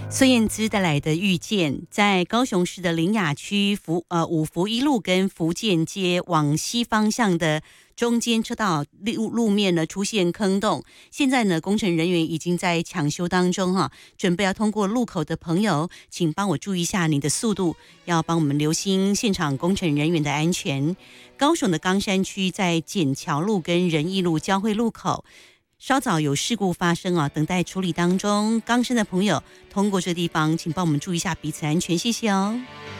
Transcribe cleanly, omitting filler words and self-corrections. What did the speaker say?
孙燕姿带来的遇见，在高雄市的苓雅区五福一路跟福建街往西方向的中间车道路面呢出现坑洞，现在呢工程人员已经在抢修当中哈，准备要通过路口的朋友，请帮我注意一下你的速度，要帮我们留心现场工程人员的安全。高雄的冈山区在笕桥路跟仁义路交汇路口。稍早有事故发生啊，等待处理当中。冈山的朋友通过这个地方，请帮我们注意一下彼此安全，谢谢哦。